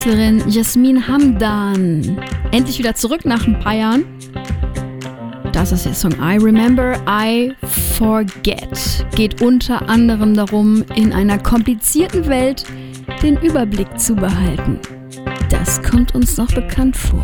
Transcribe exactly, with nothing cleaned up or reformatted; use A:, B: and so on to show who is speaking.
A: Künstlerin Jasmin Hamdan. Endlich wieder zurück nach ein paar Jahren. Das ist der Song I Remember, I Forget. Geht unter anderem darum, in einer komplizierten Welt den Überblick zu behalten. Das kommt uns noch bekannt vor.